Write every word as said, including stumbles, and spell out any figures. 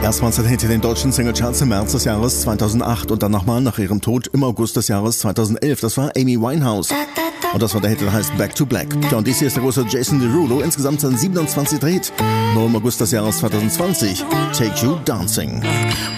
Erstmals ein Hit in den deutschen Singlecharts im März des Jahres zweitausendacht und dann nochmal nach ihrem Tod im August des Jahres zweitausendelf. Das war Amy Winehouse. Und das war der Hit, der heißt Back to Black. Ja, und dies hier ist der große Jason Derulo, insgesamt sein siebenundzwanzigster Hit. Nur im August des Jahres zweitausendzwanzig. Take You Dancing.